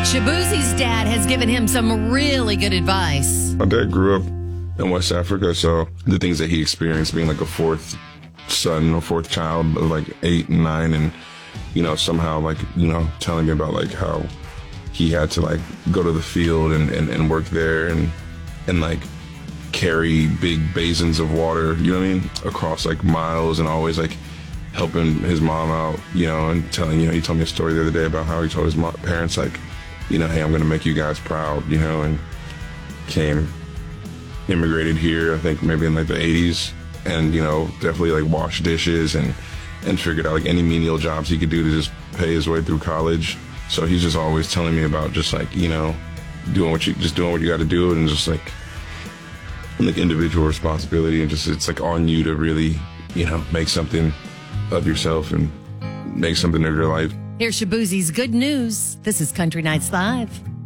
Shabuzi's dad has given him some really good advice. My dad grew up in West Africa, so the things that he experienced being like a fourth son or fourth child of like 8 and 9, and, you know, somehow like, you know, telling me about like how he had to like go to the field and work there and like carry big basins of water, you know what I mean, across like miles, and always like helping his mom out, you know, and telling, you know, he told me a story the other day about how he told his parents like, you know, hey, I'm gonna make you guys proud, you know, and immigrated here, I think maybe in like the 80s, and, you know, definitely like washed dishes and figured out like any menial jobs he could do to just pay his way through college. So he's just always telling me about just like, you know, doing what you got to do, and just like individual responsibility, and just it's like on you to really, you know, make something of yourself and make something of your life. Here's Shabuzi's good news. This is Country Nights Live.